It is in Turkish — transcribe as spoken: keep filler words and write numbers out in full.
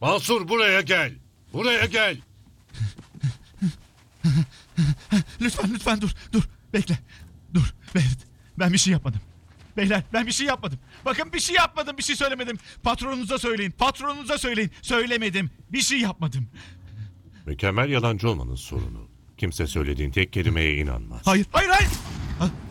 Mansur buraya gel. Buraya gel. Lütfen lütfen dur dur bekle. Dur Behrit, ben bir şey yapmadım. Beyler ben bir şey yapmadım. Bakın bir şey yapmadım, bir şey söylemedim. Patronunuza söyleyin, patronunuza söyleyin. Söylemedim, bir şey yapmadım. Mükemmel yalancı olmanın sorunu. Kimse söylediğin tek kelimeye inanmaz. Hayır hayır hayır. Ha,